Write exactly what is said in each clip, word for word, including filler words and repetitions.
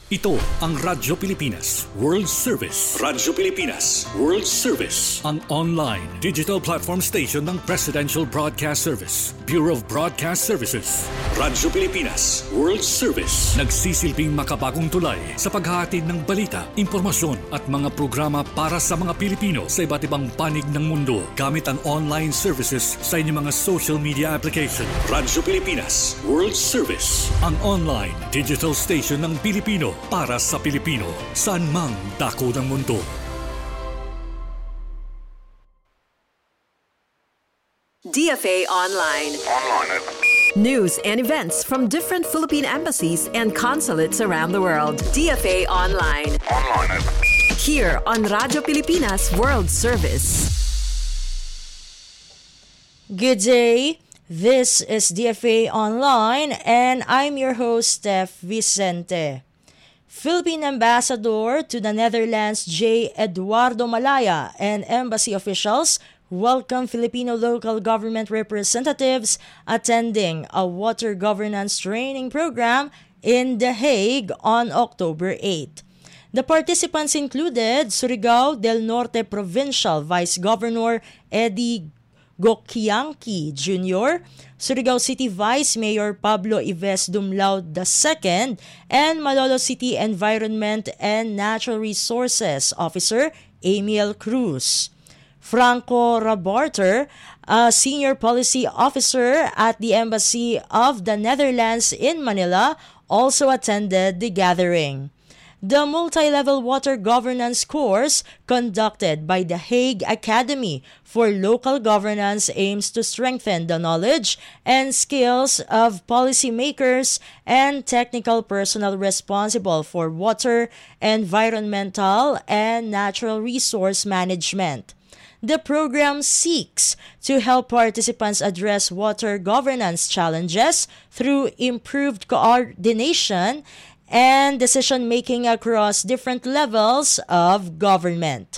Ito ang Radyo Pilipinas World Service. Radyo Pilipinas World Service. Ang online digital platform station ng Presidential Broadcast Service, Bureau of Broadcast Services. Radyo Pilipinas World Service. Nagsisilbing makabagong tulay sa paghahatid ng balita, impormasyon at mga programa para sa mga Pilipino sa iba't ibang panig ng mundo gamit ang online services sa inyong mga social media application. Radyo Pilipinas World Service. Ang online digital station ng Pilipino para sa Pilipino, saan mang dako ng mundo. D F A Online. Online. News and events from different Philippine embassies and consulates around the world. D F A Online. Online. Here on Radyo Pilipinas World Service. Good day. This is D F A Online and I'm your host, Steph Vicente. Philippine Ambassador to the Netherlands J. Eduardo Malaya and embassy officials welcome Filipino local government representatives attending a water governance training program in The Hague on October eighth. The participants included Surigao del Norte Provincial Vice Governor Eddie Gokianki Junior, Surigao City Vice Mayor Pablo Ives Dumlaud the second, and Malolo City Environment and Natural Resources Officer Emil Cruz. Franco Rabarter, a Senior Policy Officer at the Embassy of the Netherlands in Manila, also attended the gathering. The multi-level water governance course conducted by the Hague Academy for Local Governance aims to strengthen the knowledge and skills of policymakers and technical personnel responsible for water, environmental, and natural resource management. The program seeks to help participants address water governance challenges through improved coordination and decision-making across different levels of government.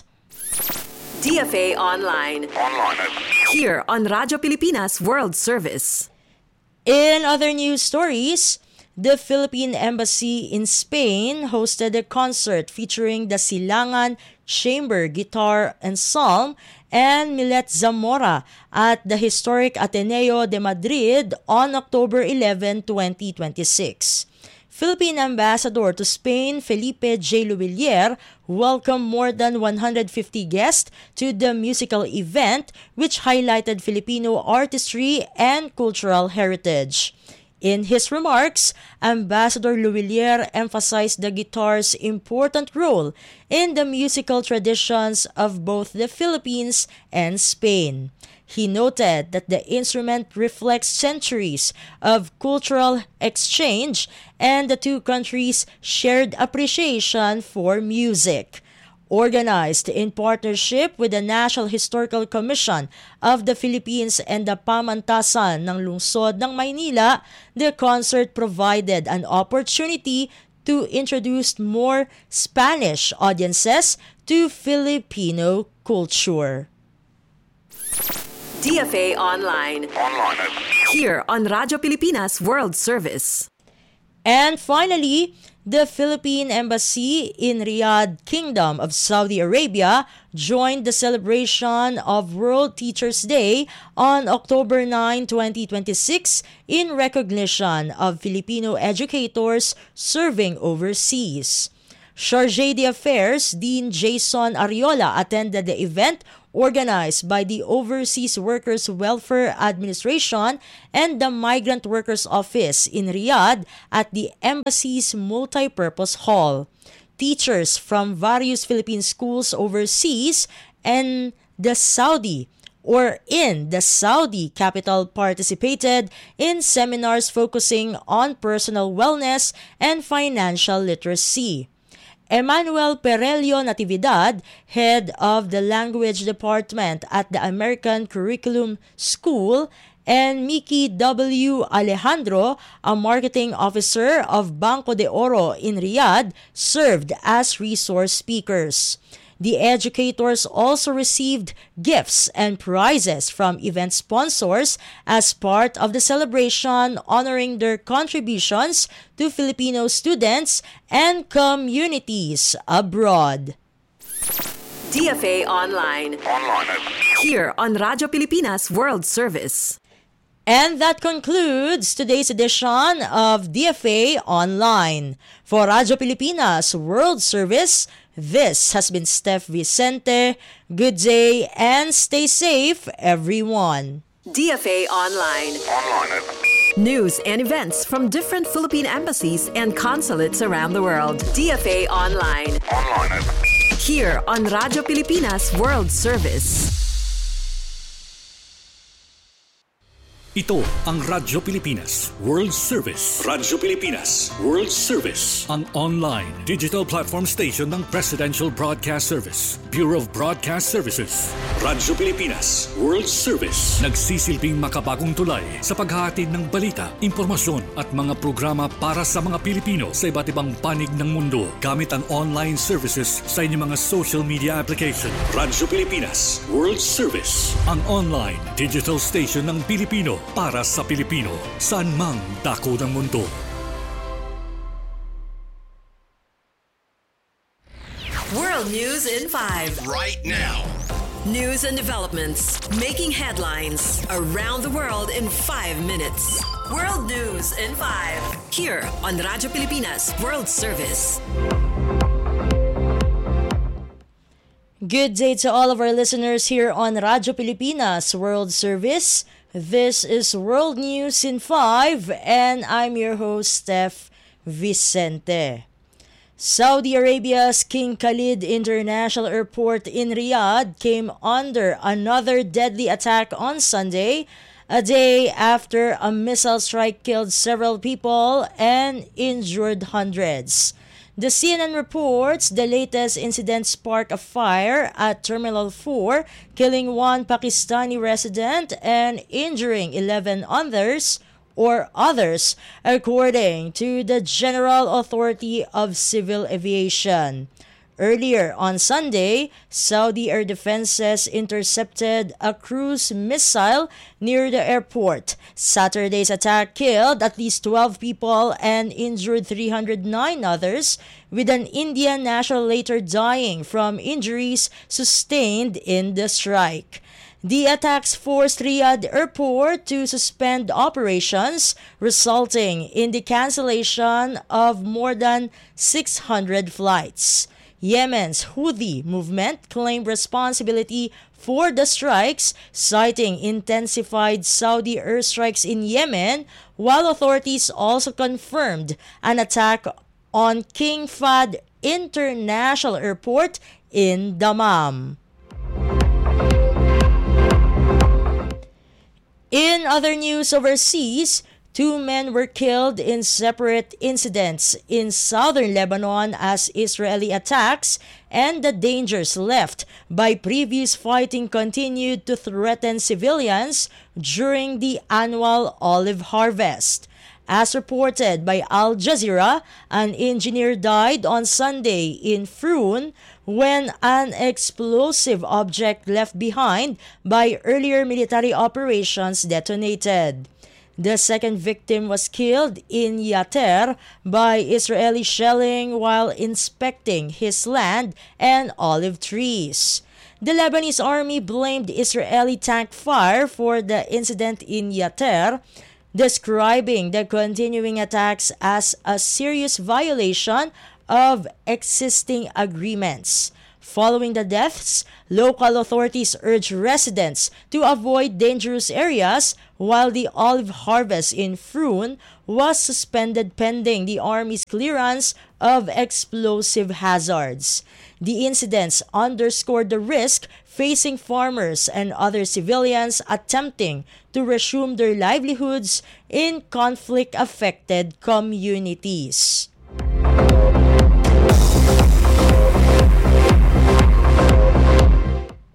D F A Online. Online. Here on Radyo Pilipinas World Service. In other news stories, the Philippine Embassy in Spain hosted a concert featuring the Silangan Chamber Guitar Ensemble and Milet Zamora at the historic Ateneo de Madrid on October eleventh, twenty twenty-six. Philippine Ambassador to Spain Felipe J. Luvillier welcomed more than one hundred fifty guests to the musical event, which highlighted Filipino artistry and cultural heritage. In his remarks, Ambassador Luvillier emphasized the guitar's important role in the musical traditions of both the Philippines and Spain. He noted that the instrument reflects centuries of cultural exchange and the two countries' shared appreciation for music. Organized in partnership with the National Historical Commission of the Philippines and the Pamantasan ng Lungsod ng Maynila, the concert provided an opportunity to introduce more Spanish audiences to Filipino culture. D F A Online. Online. Here on Radyo Pilipinas World Service. And finally, the Philippine Embassy in Riyadh, Kingdom of Saudi Arabia, joined the celebration of World Teachers' Day on October ninth, twenty twenty-six in recognition of Filipino educators serving overseas. Chargé d'Affaires Dean Jason Ariola attended the event organized by the Overseas Workers Welfare Administration and the Migrant Workers Office in Riyadh at the embassy's multi-purpose hall. Teachers from various Philippine schools overseas and the Saudi or in the Saudi capital participated in seminars focusing on personal wellness and financial literacy. Emmanuel Perelio Natividad, head of the language department at the American Curriculum School, and Mickey W. Alejandro, a marketing officer of Banco de Oro in Riyadh, served as resource speakers. The educators also received gifts and prizes from event sponsors as part of the celebration honoring their contributions to Filipino students and communities abroad. D F A Online. Online. Here on Radyo Pilipinas World Service. And that concludes today's edition of D F A Online. For Radyo Pilipinas World Service, this has been Steph Vicente. Good day and stay safe, everyone. D F A Online. Online. News and events from different Philippine embassies and consulates around the world. D F A Online. Online. Here on Radyo Pilipinas World Service. Ito ang Radyo Pilipinas World Service. Radyo Pilipinas World Service. Ang online digital platform station ng Presidential Broadcast Service, Bureau of Broadcast Services. Radyo Pilipinas World Service. Nagsisilbing makabagong tulay sa paghahatid ng balita, impormasyon at mga programa para sa mga Pilipino sa iba't ibang panig ng mundo gamit ang online services sa inyong mga social media application. Radyo Pilipinas World Service. Ang online digital station ng Pilipino para sa Pilipino, saan mang dako ng mundo. World News in five. Right now. News and developments making headlines around the world in five minutes. World News in five. Here on Radyo Pilipinas World Service. Good day to all of our listeners here on Radyo Pilipinas World Service. This is World News in five, and I'm your host, Steph Vicente. Saudi Arabia's King Khalid International Airport in Riyadh came under another deadly attack on Sunday, a day after a missile strike killed several people and injured hundreds. The C N N reports the latest incident sparked a fire at Terminal four, killing one Pakistani resident and injuring eleven others, or others, according to the General Authority of Civil Aviation. Earlier on Sunday, Saudi air defenses intercepted a cruise missile near the airport. Saturday's attack killed at least twelve people and injured three hundred nine others, with an Indian national later dying from injuries sustained in the strike. The attacks forced Riyadh Airport to suspend operations, resulting in the cancellation of more than six hundred flights. Yemen's Houthi movement claimed responsibility for the strikes, citing intensified Saudi airstrikes in Yemen, while authorities also confirmed an attack on King Fahd International Airport in Dammam. In other news overseas, two men were killed in separate incidents in southern Lebanon as Israeli attacks and the dangers left by previous fighting continued to threaten civilians during the annual olive harvest. As reported by Al Jazeera, an engineer died on Sunday in Frun when an explosive object left behind by earlier military operations detonated. The second victim was killed in Yater by Israeli shelling while inspecting his land and olive trees. The Lebanese army blamed Israeli tank fire for the incident in Yater, describing the continuing attacks as a serious violation of existing agreements. Following the deaths, local authorities urged residents to avoid dangerous areas while the olive harvest in Frun was suspended pending the Army's clearance of explosive hazards. The incidents underscored the risk facing farmers and other civilians attempting to resume their livelihoods in conflict-affected communities.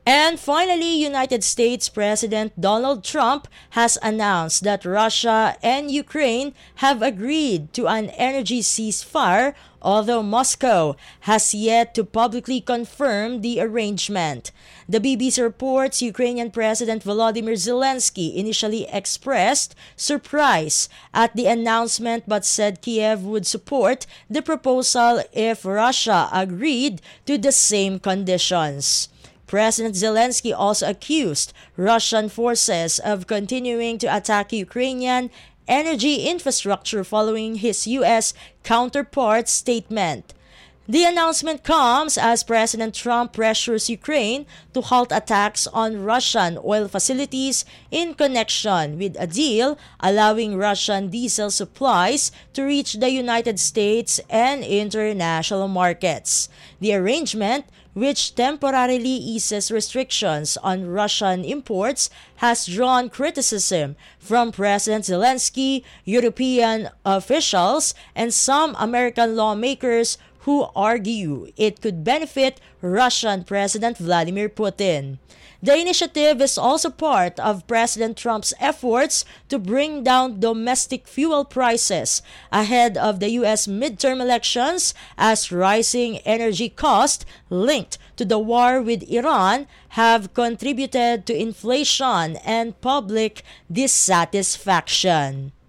And finally, United States President Donald Trump has announced that Russia and Ukraine have agreed to an energy ceasefire, although Moscow has yet to publicly confirm the arrangement. The B B C reports Ukrainian President Volodymyr Zelensky initially expressed surprise at the announcement but said Kiev would support the proposal if Russia agreed to the same conditions. President Zelensky also accused Russian forces of continuing to attack Ukrainian energy infrastructure following his U S counterpart's statement. The announcement comes as President Trump pressures Ukraine to halt attacks on Russian oil facilities in connection with a deal allowing Russian diesel supplies to reach the United States and international markets. The arrangement, which temporarily eases restrictions on Russian imports, has drawn criticism from President Zelensky, European officials, and some American lawmakers who argue it could benefit Russian President Vladimir Putin. The initiative is also part of President Trump's efforts to bring down domestic fuel prices ahead of the U S midterm elections, as rising energy costs linked to the war with Iran have contributed to inflation and public dissatisfaction.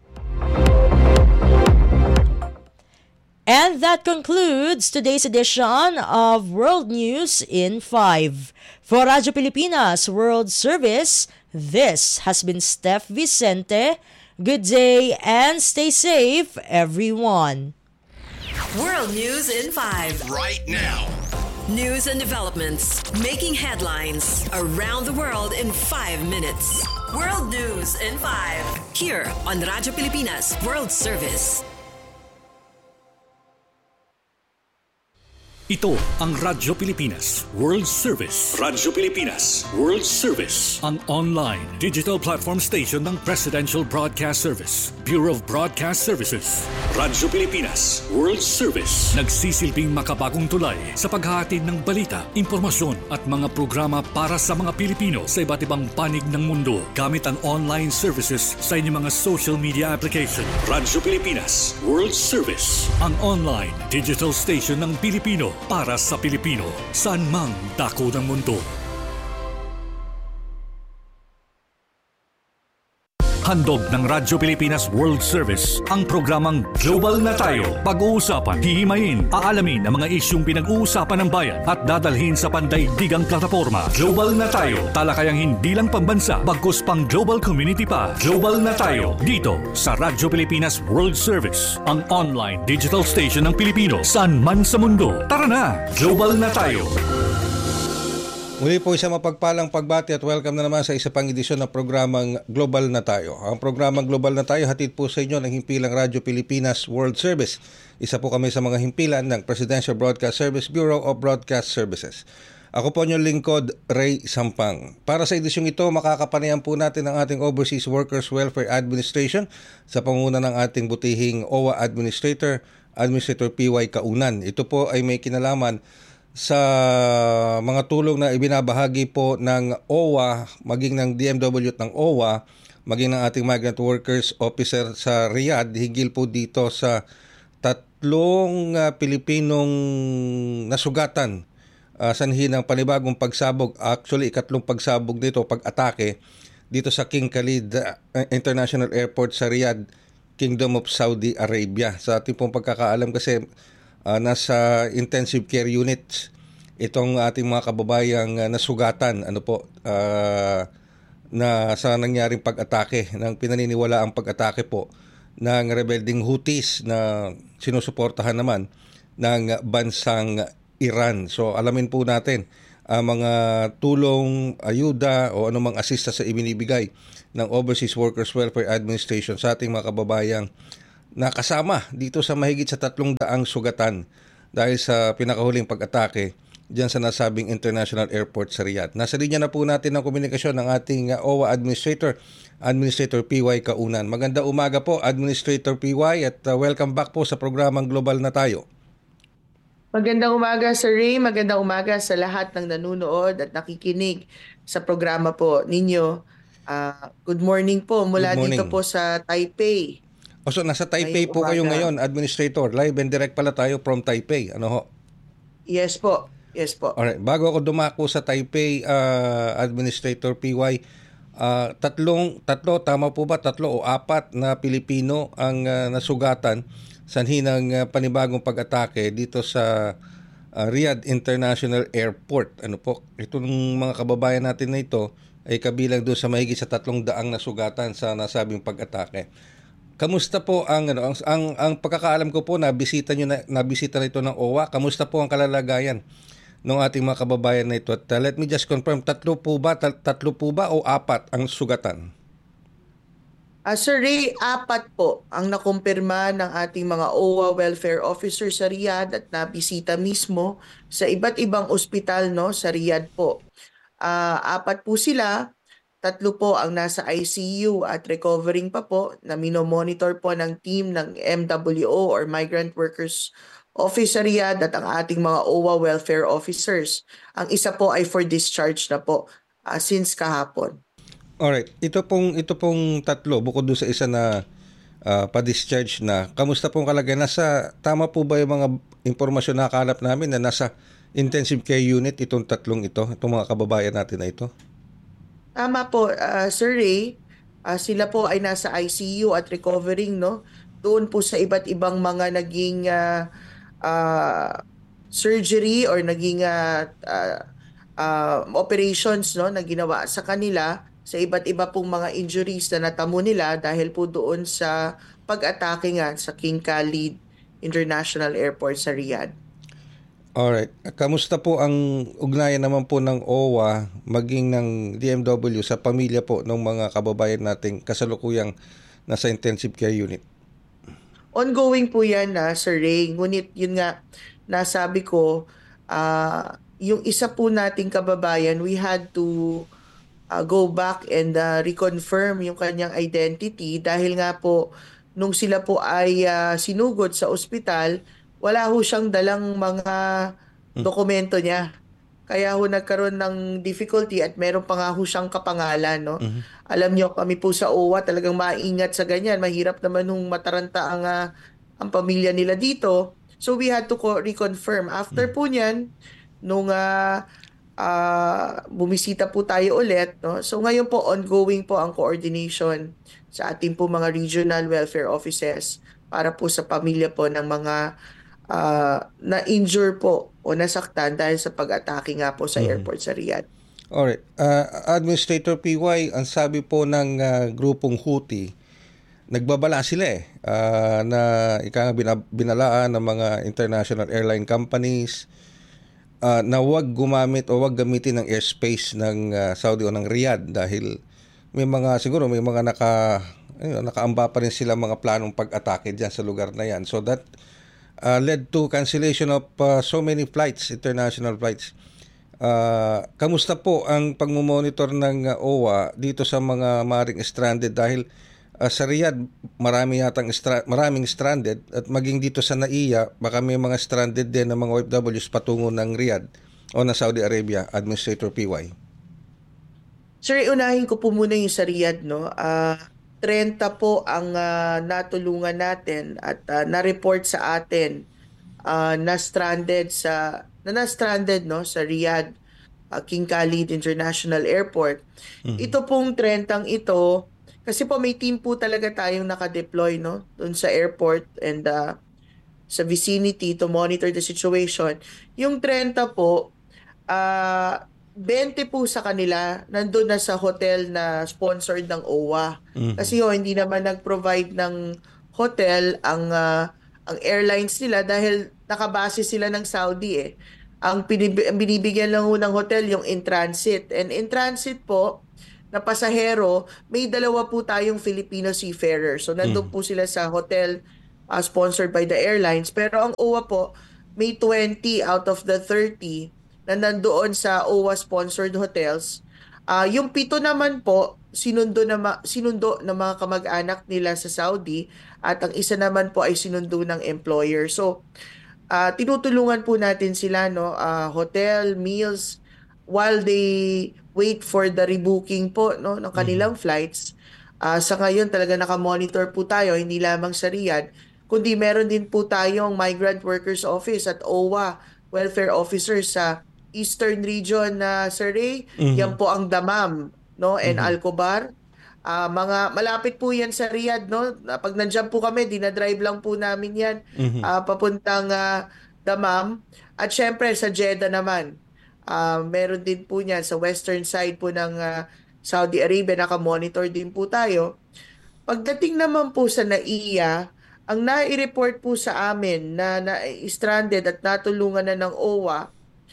And that concludes today's edition of World News in five. For Radyo Pilipinas World Service, this has been Steph Vicente. Good day and stay safe, everyone. World News in five. Right now. News and developments making headlines around the world in five minutes. World News in five. Here on Radyo Pilipinas World Service. Ito ang Radyo Pilipinas World Service. Radyo Pilipinas World Service. Ang online digital platform station ng Presidential Broadcast Service, Bureau of Broadcast Services. Radyo Pilipinas World Service. Nagsisilbing makabagong tulay sa paghahatid ng balita, impormasyon at mga programa para sa mga Pilipino sa iba't ibang panig ng mundo gamit ang online services sa inyong mga social media application. Radyo Pilipinas World Service. Ang online digital station ng Pilipino para sa Pilipino, saan mang dako ng mundo. Handog ng Radyo Pilipinas World Service ang programang Global na Tayo. Pag-uusapan, hihimayin, aalamin ang mga isyung pinag-uusapan ng bayan at dadalhin sa pandaigdigang plataforma. Global na Tayo, talakayang hindi lang pambansa, bagkus pang global community pa. Global na Tayo, dito sa Radyo Pilipinas World Service, ang online digital station ng Pilipino, saan man sa mundo. Tara na, Global na Tayo! Muli po isang mapagpalang pagbati at welcome na naman sa isa pang edisyon ng programang Global na Tayo. Ang programang Global na Tayo hatid po sa inyo ng himpilang Radyo Pilipinas World Service. Isa po kami sa mga himpilan ng Presidential Broadcast Service, Bureau of Broadcast Services. Ako po inyong lingkod, Ray Sampang. Para sa edisyong ito, makakapanayan po natin ang ating Overseas Workers Welfare Administration sa panguna ng ating butihing O W A Administrator, Administrator P Y Kaunan. Ito po ay may kinalaman sa mga tulong na ibinabahagi po ng O W A, maging ng D M W at ng O W A, maging ng ating Migrant Workers Officer sa Riyadh, higil po dito sa tatlong uh, Pilipinong nasugatan uh, sanhi ng panibagong pagsabog, actually ikatlong pagsabog dito, pag-atake dito sa King Khalid uh, International Airport sa Riyadh, Kingdom of Saudi Arabia. Sa ating pong pagkakaalam kasi Uh, nasa intensive care units itong ating mga kababayang uh, nasugatan ano po uh, na sa nangyaring pag-atake, ng pinaniniwala ang pag-atake po ng rebelding Houthis na sinusuportahan naman ng bansang Iran. So alamin po natin ang uh, mga tulong, ayuda o anumang asista sa ibinibigay ng Overseas Workers Welfare Administration sa ating mga kababayang nakasama dito sa mahigit sa tatlong daang sugatan dahil sa pinakahuling pag-atake diyan sa nasabing International Airport sa Riyadh. Nasa linya na po natin ang komunikasyon ng ating O W A Administrator, Administrator P Y Kaunan. Maganda umaga po, Administrator P Y, at uh, welcome back po sa programang Global na Tayo. Magandang umaga, Sir Ray. Magandang umaga sa lahat ng nanonood at nakikinig sa programa po ninyo. Uh, good morning po Good mula dito morning. po sa Taipei. O so, nasa Taipei Ngayong po kayo umaga. ngayon, Administrator. Live and direct pala tayo from Taipei. Ano ho? Yes po. Yes po. Alright. Bago ako dumako sa Taipei, uh, Administrator P Y, uh, tatlong, tatlo, tama po ba? Tatlo o apat na Pilipino ang uh, nasugatan sanhi ng uh, panibagong pag-atake dito sa uh, Riyadh International Airport. Ano po? Itong mga kababayan natin na ito ay kabilang doon sa mahigit sa tatlong daang nasugatan sa nasabing pag-atake. Kamusta po ang ano ang ang, ang pagkakaalam ko po na bisita niyo na nabisita na ito ng O W A. Kamusta po ang kalalagayan ng ating mga kababayan na ito? At uh, let me just confirm, tatlo po ba tatlo po ba o apat ang sugatan? Uh, Sir Ray, apat po ang nakumpirma ng ating mga O W A welfare officer sa Riyadh at nabisita mismo sa iba't ibang ospital no sa Riyadh po. Uh, apat po sila, tatlo po ang nasa I C U at recovering pa po na minomonitor po ng team ng M W O or Migrant Workers Office sa Riyadh at ang ating mga O W A welfare officers. Ang isa po ay for discharge na po uh, since kahapon. Alright, ito pong ito pong tatlo bukod doon sa isa na uh, pa-discharge na. Kamusta pong kalagayan? Nasa tama po ba yung mga impormasyon na nakalap namin na nasa intensive care unit itong tatlong ito, itong mga kababayan natin na ito? Tama po, uh, Sir Ray. Uh, sila po ay nasa I C U at recovering no. Doon po sa iba't ibang mga naging uh, uh, surgery or naging uh, uh, uh, operations no na ginawa sa kanila sa iba't iba pong mga injuries na natamo nila dahil po doon sa pag-atake nga sa King Khalid International Airport sa Riyadh. Alright. Kamusta po ang ugnayan naman po ng O W A maging ng D M W sa pamilya po ng mga kababayan nating kasalukuyang nasa intensive care unit? Ongoing po yan na Sir Ray. Ngunit yun nga nasabi ko, uh, yung isa po nating kababayan, we had to Uh, go back and uh, reconfirm yung kanyang identity dahil nga po nung sila po ay uh, sinugod sa ospital, wala ho siyang dalang mga dokumento niya. Kaya ho nagkaroon ng difficulty at meron pa nga ho siyang kapangalan. No? Mm-hmm. Alam nyo, kami po sa O W A talagang maingat sa ganyan. Mahirap naman hong mataranta ang, uh, ang pamilya nila dito. So we had to co- reconfirm. After mm-hmm. po niyan, nung uh, Uh, bumisita po tayo ulit. No? So ngayon po ongoing po ang coordination sa ating po mga regional welfare offices para po sa pamilya po ng mga uh, na-injure po o nasaktan dahil sa pag-atake nga po sa mm-hmm. airport sa Riyadh. Alright. Uh, Administrator P Y, ang sabi po ng uh, grupong Houthi, nagbabala sila eh uh, na ika binalaan ng mga international airline companies Uh, na wag gumamit o wag gamitin ng airspace ng uh, Saudi o ng Riyadh dahil may mga siguro may mga naka ayun, nakaamba pa rin sila mga planong pag-atake diyan sa lugar na yan. So that uh, led to cancellation of uh, so many flights, international flights. Uh, kamusta po ang pagmo-monitor ng uh, O W A dito sa mga maring stranded dahil Uh, sa Riyadh, marami yatang stra- maraming stranded at maging dito sa Naiya, baka may mga stranded din ng mga O F Ws patungo ng Riyadh o ng Saudi Arabia, Administrator P Y. Sir, unahin ko po muna yung sa Riyadh. No? Uh, thirty po ang uh, natulungan natin at uh, na-report sa atin uh, na stranded sa na na-stranded no sa Riyadh uh, King Khalid International Airport. Mm-hmm. Ito pong thirty ito kasi po may team po talaga tayong naka-deploy no doon sa airport and uh, sa vicinity to monitor the situation. Yung thirty po, uh, twenty po sa kanila nandun na sa hotel na sponsored ng O W A. Mm-hmm. Kasi ho, hindi naman nag-provide ng hotel ang uh, ang airlines nila dahil nakabase sila ng Saudi eh. Ang pinib- binibigyan lang ho ng hotel yung in transit. And in transit po, na pasahero, may dalawa po tayong Filipino seafarers. So nandun mm. po sila sa hotel uh, sponsored by the airlines. Pero ang O W A po, may twenty out of the thirty na nandoon sa O W A-sponsored hotels. Uh, yung pito naman po, sinundo, na ma- sinundo ng mga kamag-anak nila sa Saudi at ang isa naman po ay sinundo ng employer. So, uh, tinutulungan po natin sila, no, uh, hotel, meals, while they wait for the rebooking po, no, ng kanilang mm-hmm. flights. Uh, sa ngayon talaga naka-monitor po tayo, hindi lamang sa Riyadh, kundi meron din po tayong Migrant Workers Office at O W A Welfare Officers sa Eastern Region na uh, Sir Ray. Mm-hmm. Yan po ang Damam, no, and mm-hmm. Al-Khobar. Uh, mga malapit po yan sa Riyadh, no. Pag nandiyan po kami, dinadrive lang po namin yan mm-hmm. uh, papuntang uh, Damam. At syempre sa Jeddah naman, uh, meron din po niyan sa western side po ng uh, Saudi Arabia, naka-monitor din po tayo. Pagdating naman po sa N A I A, ang nai-report po sa amin na na-stranded at natulungan na ng O W A,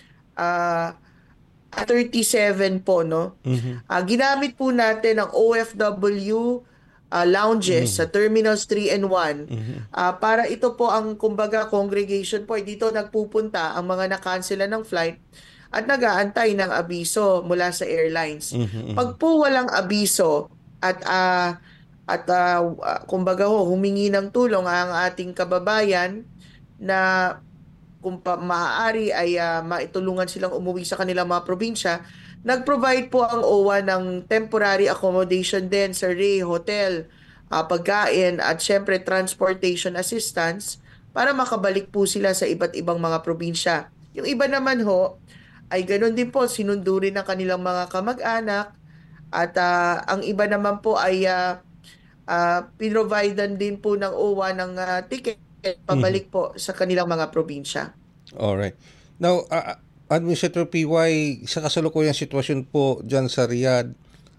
uh, thirty-seven po, no? Mm-hmm. Uh, ginamit po natin ang O F W uh, lounges mm-hmm. sa Terminals three and one mm-hmm. uh, para ito po ang kumbaga congregation point. Dito nagpupunta ang mga na-cancela ng flight at nag-aantay ng abiso mula sa airlines. Mm-hmm. Pag po walang abiso at uh, at uh, uh, kumbaga ho, humingi ng tulong ang ating kababayan na kung pa, maaari ay uh, maitulungan silang umuwi sa kanilang mga probinsya, nag-provide po ang O W A ng temporary accommodation din sa Ray Hotel, uh, pagkain at syempre transportation assistance para makabalik po sila sa iba't ibang mga probinsya. Yung iba naman ho, ay ganoon din po, sinundo rin ng kanilang mga kamag-anak at uh, ang iba naman po ay uh, uh, pinrovidean din po ng O W A ng uh, ticket pabalik mm-hmm. po sa kanilang mga probinsya. Alright. Now, uh, Administrator P Y, sa kasalukuyang sitwasyon po dyan sa Riyadh,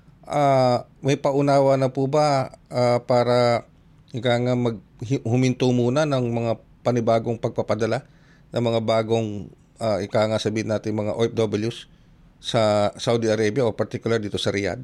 uh, may paunawa na po ba uh, para ika nga mag, huminto muna ng mga panibagong pagpapadala ng mga bagong uh, ika nga sabihin natin mga O F Ws sa Saudi Arabia o particular dito sa Riyadh?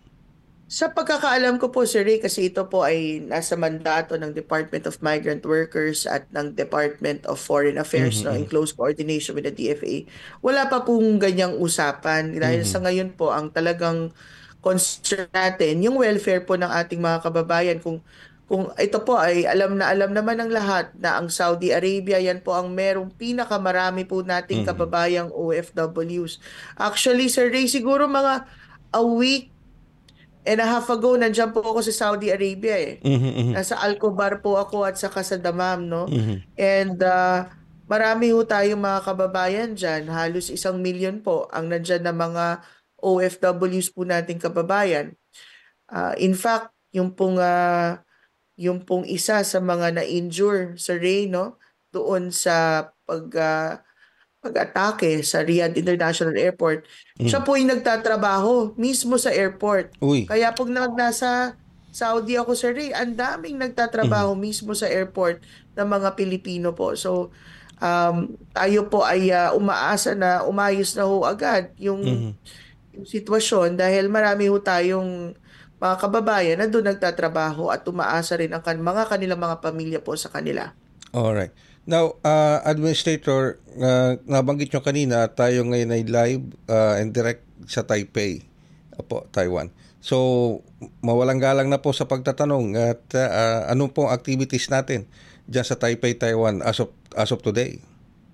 Sa pagkakaalam ko po, Sir Ray, kasi ito po ay nasa mandato ng Department of Migrant Workers at ng Department of Foreign Affairs, mm-hmm. no, in close coordination with the D F A. Wala pa pong ganyang usapan dahil mm-hmm. sa ngayon po ang talagang concern natin, yung welfare po ng ating mga kababayan. Kung kung ito po ay alam na alam naman ng lahat na ang Saudi Arabia, yan po ang merong pinakamarami po nating mm-hmm. kababayang O F Ws. Actually, Sir Ray, siguro mga a week and a half ago, nandiyan po ako sa Saudi Arabia eh. Mm-hmm. Nasa Al-Khobar po ako at saka sa Damam, no? Mm-hmm. And uh, marami ho tayong mga kababayan dyan. Halos isang milyon po ang nandyan na mga O F Ws po nating kababayan. Uh, in fact, yung pong, uh, yung pong isa sa mga na-injure sa Ray, no? Doon sa pag... Uh, pag-atake sa Riyadh International Airport, mm. siya po yung nagtatrabaho mismo sa airport. Uy. Kaya pag nasa Saudi ako, Sir Ray, ang daming nagtatrabaho mm. mismo sa airport ng mga Pilipino po. So, um, tayo po ay uh, umaasa na umayos na ho agad yung, mm. yung sitwasyon dahil marami ho tayong mga kababayan na doon nagtatrabaho at umaasa rin ang kan- mga kanilang mga pamilya po sa kanila. Alright. Now, uh, Administrator, uh, nabanggit nyo kanina, tayo ngayon ay live uh, and direct sa Taipei, po, Taiwan. So, mawalang galang na po sa pagtatanong at uh, ano pong activities natin dyan sa Taipei, Taiwan as of, as of today?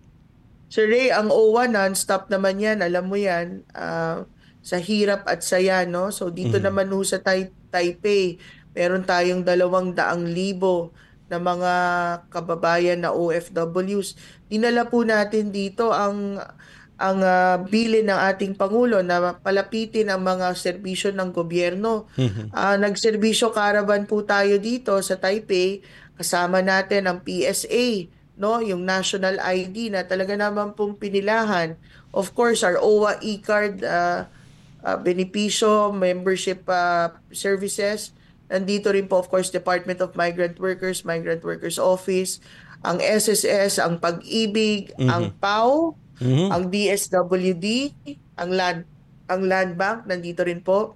Sir Ray, ang O W A non-stop naman yan, alam mo yan, uh, sa hirap at saya, no? So, dito mm-hmm. naman ho sa tai- Taipei, meron tayong dalawang daang libo na mga kababayan na O F Ws. Dinala po natin dito ang ang uh, bilin ng ating Pangulo na palapitin ang mga serbisyo ng gobyerno. Mm-hmm. Uh, nagserbisyo caravan po tayo dito sa Taipei, kasama natin ang P S A, no, yung national I D na talaga naman pong pinilahan. Of course, our O W A e-card uh, uh, benepisyo, membership uh, services. Nandito rin po, of course, Department of Migrant Workers, Migrant Workers Office, ang S S S, ang Pag-ibig, mm-hmm. ang P A W, mm-hmm. ang D S W D, ang Land, ang Land Bank, nandito rin po.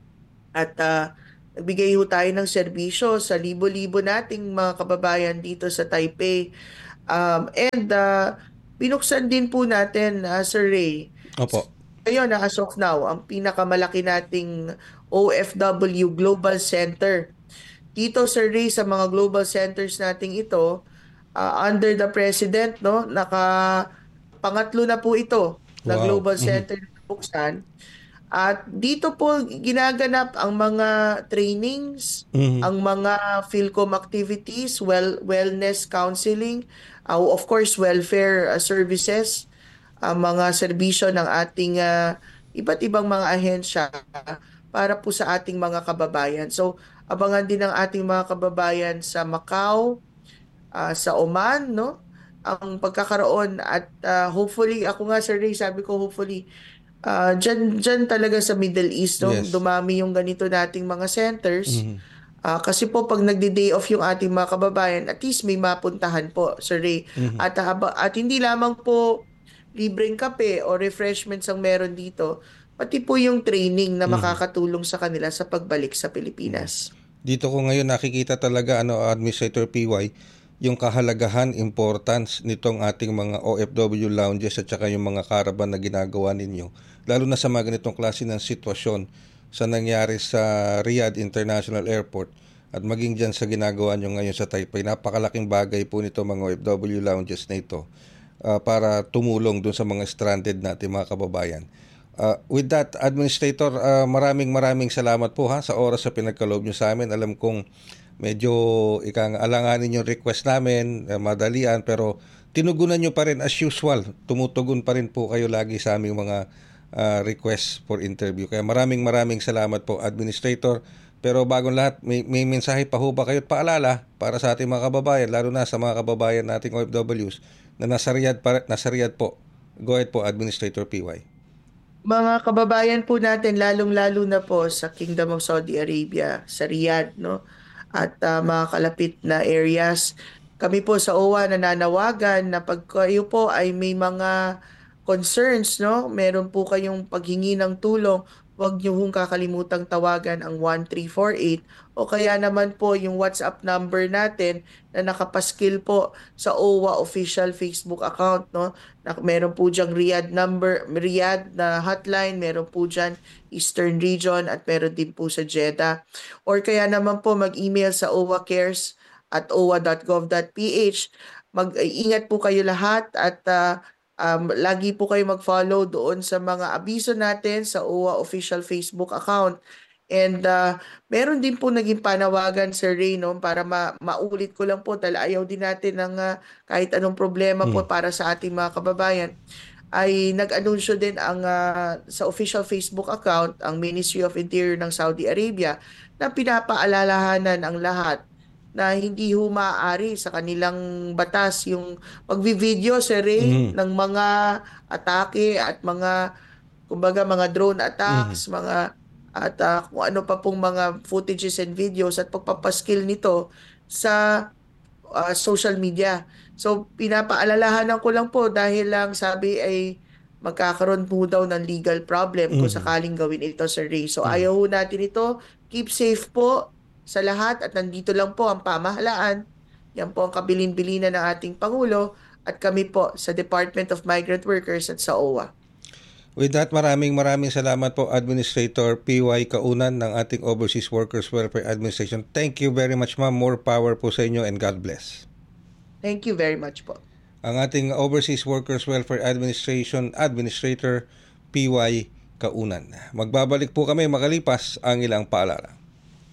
At uh, nagbigay ho tayo ng serbisyo sa libo-libo nating mga kababayan dito sa Taipei. Um, and uh, binuksan din po natin, uh, Sir Ray. Opo. Ayun, na as of now, ang pinakamalaki nating O F W Global Center. Dito, Sir Ray, sa mga global centers nating ito, uh, under the President, no, naka pangatlo na po ito na Wow. Global Center na buksan. At dito po ginaganap ang mga trainings, Mhm. ang mga Philcom activities, well wellness counseling, uh, of course welfare uh, services, ang mga serbisyo ng ating uh, iba't ibang mga ahensya para po sa ating mga kababayan. So abangan din ng ating mga kababayan sa Macau, uh, sa Oman, no? Ang pagkakaroon at uh, hopefully, ako nga Sir Ray, sabi ko hopefully, uh, dyan, dyan talaga sa Middle East, no? Yes. Dumami yung ganito nating mga centers. Mhm. Uh, kasi po pag nagdi-day off yung ating mga kababayan, at least may mapuntahan po, Sir Ray. Mhm. At, haba, at hindi lamang po libreng kape o refreshments ang meron dito, pati po yung training na makakatulong sa kanila sa pagbalik sa Pilipinas. Dito ko ngayon nakikita talaga, ano, Administrator P Y, yung kahalagahan, importance nitong ating mga O F W lounges at saka yung mga caravan na ginagawa ninyo. Lalo na sa mga ganitong klase ng sitwasyon sa nangyari sa Riyadh International Airport at maging dyan sa ginagawa nyo ngayon sa Taipei. Napakalaking bagay po nito mga O F W lounges na ito uh, para tumulong dun sa mga stranded natin mga kababayan. Uh, with that, Administrator, uh, maraming maraming salamat po ha sa oras sa pinagkaloob nyo sa amin. Alam kong medyo ikang alanganin yung request namin, uh, madalian, pero tinugunan nyo pa rin as usual. Tumutugon pa rin po kayo lagi sa aming mga uh, requests for interview. Kaya maraming maraming salamat po, Administrator. Pero bagong lahat, may, may mensahe pa ho ba kayo at paalala para sa ating mga kababayan, lalo na sa mga kababayan nating O F Ws na nasa Riyadh, pa, nasa Riyadh po. Go ahead po, Administrator P Y. Mga kababayan po natin, lalong-lalo na po sa Kingdom of Saudi Arabia, sa Riyadh, no? At uh, mga kalapit na areas. Kami po sa O W A nananawagan na pag kayo po ay may mga concerns, no? Meron po kayong paghingi ng tulong, huwag niyo hong kakalimutang tawagan ang one three four eight o kaya naman po yung WhatsApp number natin na nakapaskil po sa O W A official Facebook account, no? Na meron po diyang Riyadh number, Riyadh na hotline, meron po diyan Eastern Region at meron din po sa Jeddah. Or kaya naman po mag-email sa o w a cares at o w a dot gov dot p h. Mag-ingat po kayo lahat at uh, Um, lagi po kayo mag-follow doon sa mga abiso natin sa O W A official Facebook account. And uh, meron din po naging panawagan, Sir Ray, no? Para ma- maulit ko lang po, dahil ayaw din natin ng uh, kahit anong problema po para sa ating mga kababayan, ay nag-anunsyo din ang uh, sa official Facebook account, ang Ministry of Interior ng Saudi Arabia, na pinapaalalahanan ang lahat na hindi ho maaari sa kanilang batas yung pagvi-video, Sir Ray, mm-hmm. ng mga atake at mga, kumbaga, mga drone attacks, mm-hmm. mga at uh, kung ano pa pong mga footages and videos at pagpapaskil nito sa uh, social media. So pinapaalalahanan ko lang po dahil lang sabi ay magkakaroon po daw ng legal problem mm-hmm. kung sakaling gawin ito, Sir Ray. So mm-hmm. ayaw ho natin ito. Keep safe po sa lahat at nandito lang po ang pamahalaan. Yan po ang kabilin-bilinan ng ating Pangulo at kami po sa Department of Migrant Workers at sa O W A. With that, maraming maraming salamat po, Administrator P Y Kaunan ng ating Overseas Workers Welfare Administration. Thank you very much, ma'am. More power po sa inyo and God bless. Thank you very much po. Ang ating Overseas Workers Welfare Administration Administrator P Y Kaunan. Magbabalik po kami makalipas ang ilang paalala.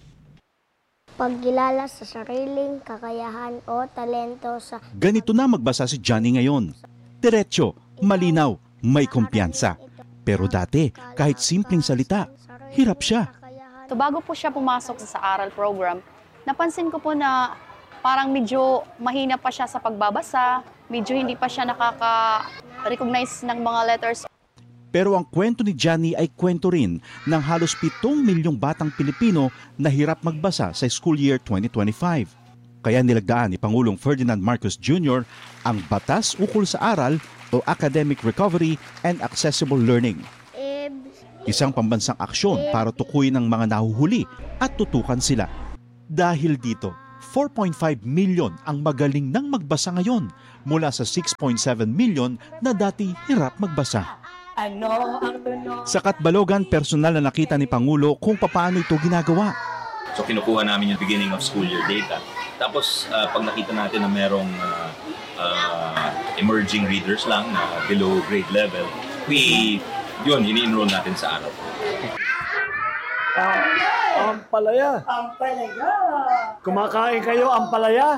Pagkilala sa sariling kakayahan o talento sa... Ganito na magbasa si Johnny ngayon. Diretso, malinaw, may kumpiyansa. Pero dati, kahit simpleng salita, hirap siya. So bago po siya pumasok sa aral program, napansin ko po na parang medyo mahina pa siya sa pagbabasa, medyo hindi pa siya nakaka-recognize ng mga letters. Pero ang kwento ni Johnny ay kwento rin ng halos pitong milyong batang Pilipino na hirap magbasa sa school year twenty twenty-five. Kaya nilagdaan ni Pangulong Ferdinand Marcos Junior ang Batas Ukol sa Aral o Academic Recovery and Accessible Learning. Isang pambansang aksyon para tukuyin ang mga nahuhuli at tutukan sila. Dahil dito, four point five milyon ang magaling nang magbasa ngayon mula sa six point seven milyon na dati hirap magbasa. Sa Katbalogan, personal na nakita ni Pangulo kung paano ito ginagawa. So kinukuha namin yung beginning of school year data. Tapos uh, pag nakita natin na merong uh, uh, emerging readers lang na below grade level, we, yun, ini-enroll natin sa araw. Ang palaya. Ang palaya. Kumakain kayo ang palaya?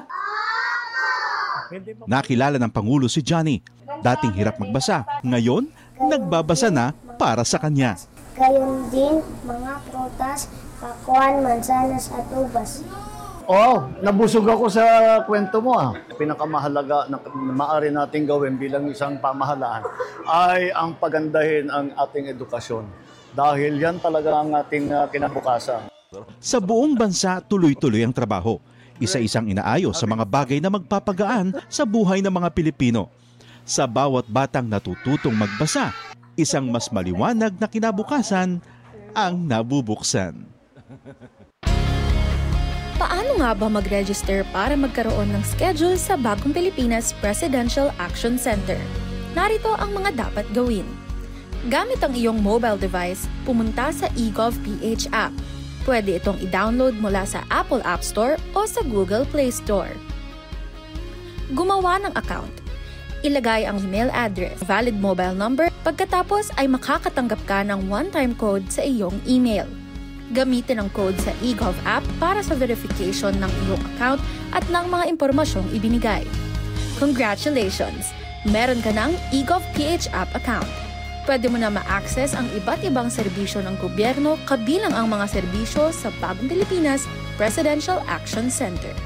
Nakilala ng Pangulo si Johnny. Dating hirap magbasa, ngayon nagbabasa na para sa kanya. Gayon din mga prutas, pakuan, mansanas at ubas. Oo, nabusog ako sa kwento mo ah. Pinakamahalaga na maaari nating gawin bilang isang pamahalaan ay ang pagandahin ang ating edukasyon. Dahil yan talaga ang ating uh, kinabukasan. Sa buong bansa, tuloy-tuloy ang trabaho. Isa-isang inaayos sa mga bagay na magpapagaan sa buhay ng mga Pilipino. Sa bawat batang natututong magbasa, isang mas maliwanag na kinabukasan ang nabubuksan. Paano nga ba mag-register para magkaroon ng schedule sa Bagong Pilipinas Presidential Action Center? Narito ang mga dapat gawin. Gamit ang iyong mobile device, pumunta sa eGovPH app. Pwede itong i-download mula sa Apple App Store o sa Google Play Store. Gumawa ng account. Ilagay ang email address, valid mobile number, pagkatapos ay makakatanggap ka ng one-time code sa iyong email. Gamitin ang code sa eGov app para sa verification ng iyong account at ng mga impormasyong ibinigay. Congratulations! Meron ka ng eGovPH app account. Pwede mo na ma-access ang iba't ibang serbisyo ng gobyerno kabilang ang mga serbisyo sa Bagong Pilipinas Presidential Action Center.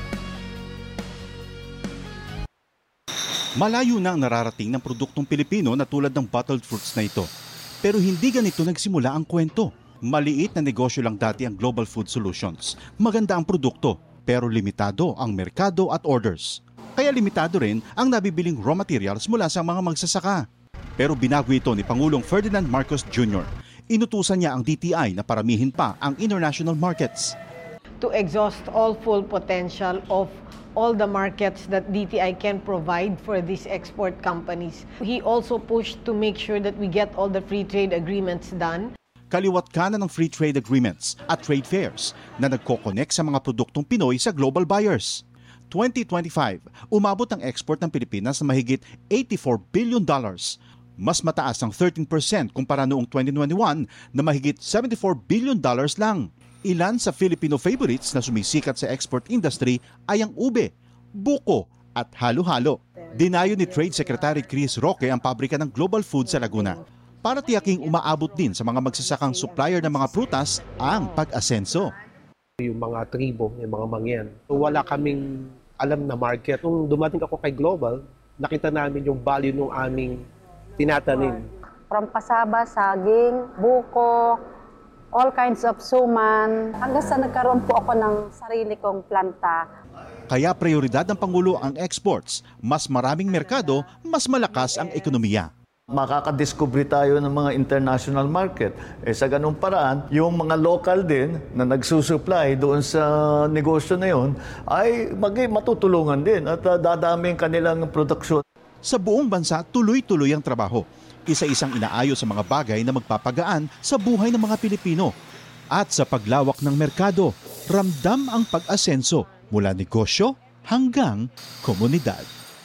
Malayo na ang nararating ng produktong Pilipino na tulad ng bottled fruits na ito. Pero hindi ganito nagsimula ang kwento. Maliit na negosyo lang dati ang Global Food Solutions. Maganda ang produkto, pero limitado ang merkado at orders. Kaya limitado rin ang nabibiling raw materials mula sa mga magsasaka. Pero binago ito ni Pangulong Ferdinand Marcos Junior Inutusan niya ang D T I na paramihin pa ang international markets. To exhaust all full potential of all the markets that D T I can provide for these export companies. He also pushed to make sure that we get all the free trade agreements done. Kaliwat kanan ng free trade agreements at trade fairs na nagko-connect sa mga produktong Pinoy sa global buyers. twenty twenty-five, umabot ang export ng Pilipinas na mahigit eighty-four billion dollars. Mas mataas ang thirteen percent kumpara noong twenty twenty-one na mahigit seventy-four billion dollars lang. Ilan sa Filipino favorites na sumisikat sa export industry ay ang ube, buko at halo-halo. Dinayo ni Trade Secretary Chris Roque ang pabrika ng Global Food sa Laguna para tiyaking umaabot din sa mga magsasakang supplier ng mga prutas ang pag-asenso. Yung mga tribo, yung mga mangyan, wala kaming alam na market. Nung dumating ako kay Global, nakita namin yung value ng aming tinatanim. From pasaba, saging, buko, all kinds of suman, hanggang sa nagkaroon po ako ng sarili kong planta. Kaya prioridad ng Pangulo ang exports. Mas maraming merkado, mas malakas ang ekonomiya. Makakadiscover tayo ng mga international market. Eh, sa ganung paraan, yung mga local din na nagsusupply doon sa negosyo na yun ay mag- matutulungan din at uh, dadami ang kanilang produksyon. Sa buong bansa, tuloy-tuloy ang trabaho. Isa-isang inaayos sa mga bagay na magpapagaan sa buhay ng mga Pilipino. At sa paglawak ng merkado, ramdam ang pag-asenso mula negosyo hanggang komunidad.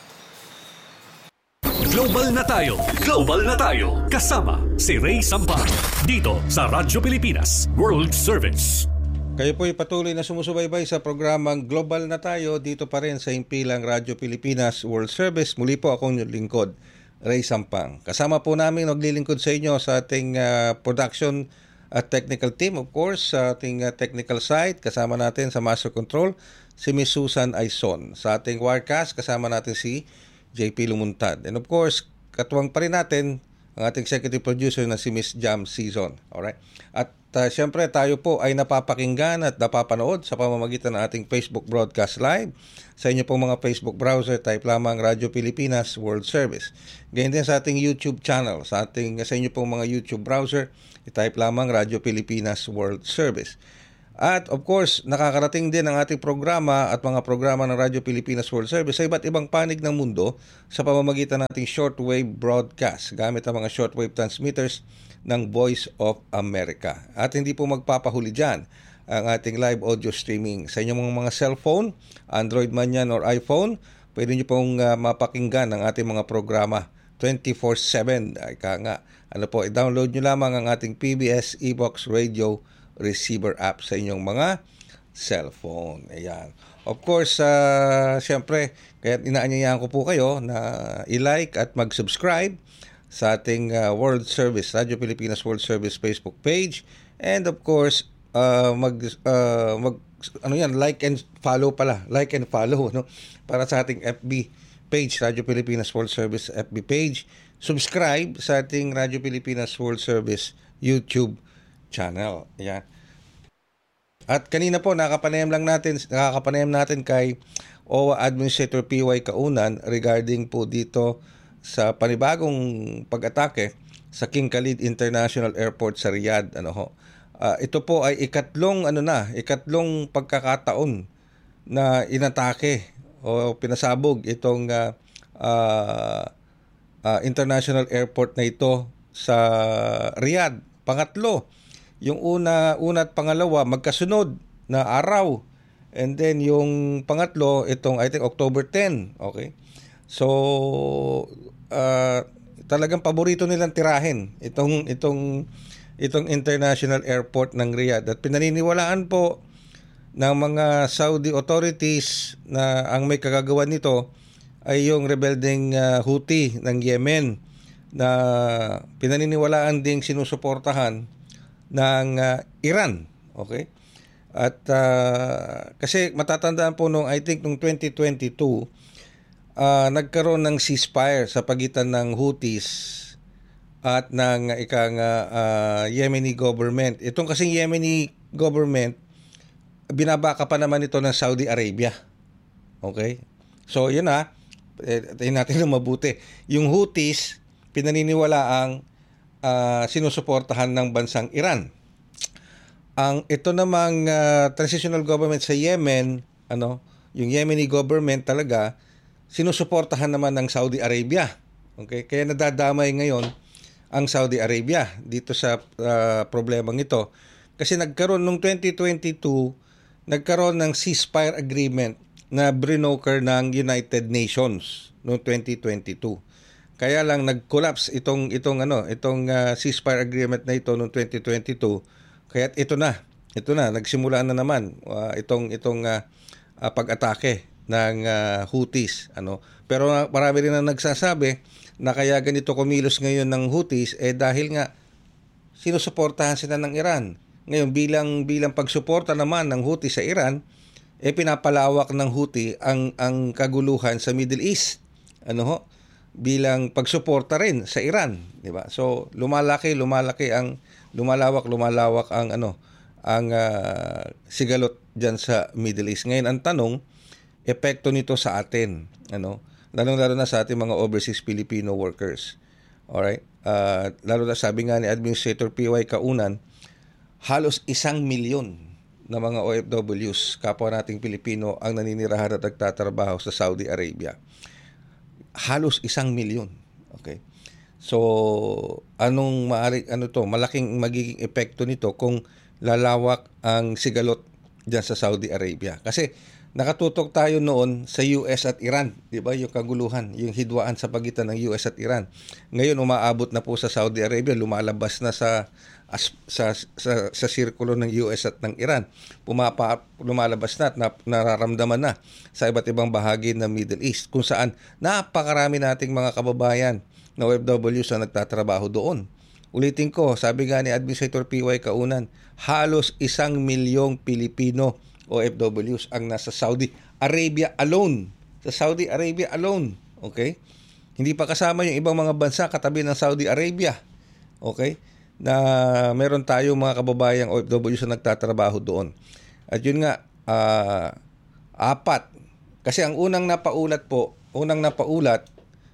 Global na tayo, global na tayo. Kasama si Ray Sampang dito sa Radyo Pilipinas World Service. Kayo po'y patuloy na sumusubaybay sa programang Global na tayo dito pa rin sa himpilang Radyo Pilipinas World Service. Muli po akong lingkod, Ray Sampang. Kasama po namin naglilingkod sa inyo sa ating uh, production at technical team, of course, sa ating uh, technical side. Kasama natin sa Master Control si Miss Susan Aison. Sa ating Wirecast, kasama natin si J P Lumuntad. And of course, katuwang pa rin natin ang ating executive producer na si Miss Jam Season. Alright? At uh, syempre tayo po ay napapakinggan at napapanood sa pamamagitan ng ating Facebook Broadcast Live. Sa inyo pong mga Facebook browser, type lamang Radyo Pilipinas World Service. Ganyan din sa ating YouTube channel. Sa, ating, sa inyo pong mga YouTube browser, type lamang Radyo Pilipinas World Service. At of course, nakakarating din ang ating programa at mga programa ng Radyo Pilipinas World Service sa iba't ibang panig ng mundo sa pamamagitan ng ating shortwave broadcast gamit ang mga shortwave transmitters ng Voice of America. At hindi po magpapahuli dyan ang ating live audio streaming sa inyong mga cellphone, Android man yan or iPhone. pwede nyo pong uh, mapakinggan ang ating mga programa twenty-four seven. Ay ka nga, ano po, i-download nyo lamang ang ating P B S eBox Radio Receiver app sa inyong mga cellphone. Ayan. Of course, uh, syempre, kaya inaanyayahan ko po kayo na i-like at mag-subscribe sa ating uh, World Service, Radyo Pilipinas World Service Facebook page. And of course, uh, mag, uh, mag, ano yan, like and follow pala. Like and follow, no? Para sa ating F B page, Radyo Pilipinas World Service F B page. Subscribe sa ating Radyo Pilipinas World Service YouTube channel. Ayan. At kanina po, nakapanayam lang natin, nakakapanayam natin kay O W A Administrator P Y Kaunan regarding po dito sa panibagong pag-atake sa King Khalid International Airport sa Riyadh. Ano ho? Uh, ito po ay ikatlong ano na, ikatlong pagkakataon na inatake o pinasabog itong uh, uh, uh, international airport na ito sa Riyadh. Pangatlo, yung una, una at pangalawa magkasunod na araw. And then yung pangatlo, itong I think October tenth, okay? So uh, talagang paborito nilang tirahin itong itong itong international airport ng Riyadh, at pinaniniwalaan po ng mga Saudi authorities na ang may kagagawan nito ay yung rebelding uh, Houthi ng Yemen na pinaniniwalaan ding sinusuportahan ng uh, Iran, okay? At uh, kasi matatandaan po nung I think nung twenty twenty-two uh, nagkaroon ng ceasefire sa pagitan ng Houthis at ng ikang uh, Yemeni government. Itong kasing Yemeni government, binabaka pa naman ito ng Saudi Arabia. Okay? So, yun na. Eh, tayo natin ng mabuti. Yung Houthis, pinaniniwalaang uh, sinusuportahan ng bansang Iran. Ang ito namang uh, transitional government sa Yemen, ano, yung Yemeni government talaga, sinusuportahan naman ng Saudi Arabia. Okay? Kaya nadadamay ngayon ang Saudi Arabia dito sa uh, problemang ito. Kasi nagkaroon nung twenty twenty-two, nagkaroon ng ceasefire agreement na brinoker ng United Nations noong twenty twenty-two. Kaya lang nag-collapse itong itong ano, itong uh, ceasefire agreement na ito noong twenty twenty-two. Kaya ito na, ito na nagsimula na naman uh, itong itong uh, uh, pag-atake ng uh, Houthis, ano. Pero uh, marami rin na nagsasabi na kaya ganito kumilos ngayon ng Houthis eh dahil nga sinusuportahan sila ng Iran. Ngayon bilang bilang pagsuporta naman ng Houthi sa Iran, eh pinapalawak ng Houthi ang ang kaguluhan sa Middle East. Ano ho? Bilang pagsuporta rin sa Iran, di ba? So lumalaki, lumalaki ang lumalawak, lumalawak ang ano, ang uh, sigalot diyan sa Middle East. Ngayon ang tanong, epekto nito sa atin, ano? Lalo-lalo na sa ating mga overseas Filipino workers. Alright? Uh, lalo na sabi nga ni Administrator P Y Kaunan, halos isang milyon na mga O F Ws, kapwa nating Pilipino, ang naninirahan at nagtatrabaho sa Saudi Arabia. Halos isang milyon. Okay? So, anong maari, ano to, malaking magiging epekto nito kung lalawak ang sigalot diyan sa Saudi Arabia. Kasi nakatutok tayo noon sa U S at Iran, 'di ba? Yung kaguluhan, yung hidwaan sa pagitan ng U S at Iran. Ngayon umaabot na po sa Saudi Arabia, lumalabas na sa as, sa sa sa sirkulo ng U S at ng Iran. Pumapa lumalabas na at na, nararamdaman na sa iba't ibang bahagi ng Middle East kung saan napakarami nating mga kababayan na O F Ws na nagtatrabaho doon. Ulitin ko, sabi nga ni Administrator P Y Kaunan, halos isang milyong Pilipino O F Ws ang nasa Saudi Arabia alone. Sa Saudi Arabia alone. Okay? Hindi pa kasama yung ibang mga bansa katabi ng Saudi Arabia. Okay? Na meron tayong mga kababayang O F Ws na nagtatrabaho doon. At yun nga, uh, apat. Kasi ang unang napaulat po, unang napaulat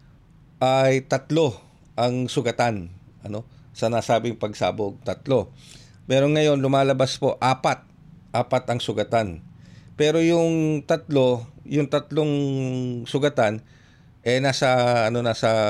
ay tatlo ang sugatan. Ano? Sa nasabing pagsabog, tatlo. Pero ngayon lumalabas po apat. Apat ang sugatan. Pero yung tatlo, yung tatlong sugatan eh nasa ano nasa